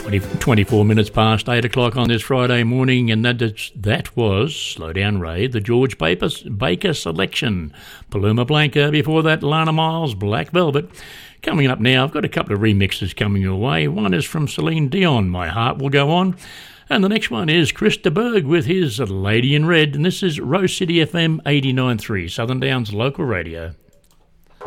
24 minutes past 8 o'clock on this Friday morning, and that was Slow Down Ray, the George Baker selection. Paloma Blanca, before that Lana Miles, Black Velvet. Coming up now, I've got a couple of remixes coming your way. One is from Celine Dion, My Heart Will Go On, and the next one is Chris de Burgh with his Lady in Red, and this is Rose City FM 89.3, Southern Downs local radio.